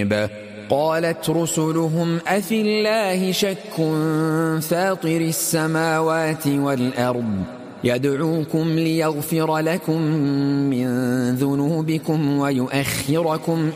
قالت رسلهم أفي الله شك فاطر السماوات والأرض يدعوكم ليغفر لكم من ذنوبكم ويؤخركم